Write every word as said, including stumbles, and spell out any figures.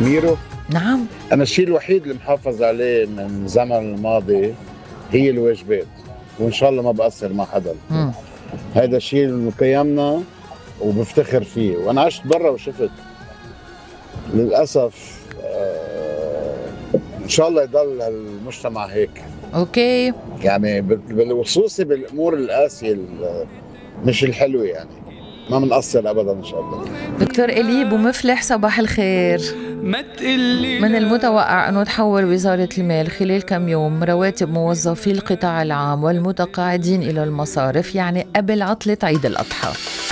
ميرو، نعم. أنا الشيء الوحيد اللي محافظ عليه من زمن الماضي هي الواجبات، وإن شاء الله ما بقصر مع حدا. مم. هذا الشيء اللي قيمنا وبفتخر فيه، وأنا عشت برا وشفت للأسف. آه، إن شاء الله يضل هالمجتمع هيك، أوكي. يعني بال- بالخصوصي بالأمور القاسية ال- مش الحلوة، يعني ما بنقصر أبدا إن شاء الله. دكتور إليب ومفلح، صباح الخير. من المتوقع أن تحول وزارة المال خلال كم يوم رواتب موظفي القطاع العام والمتقاعدين إلى المصارف، يعني قبل عطلة عيد الأضحى.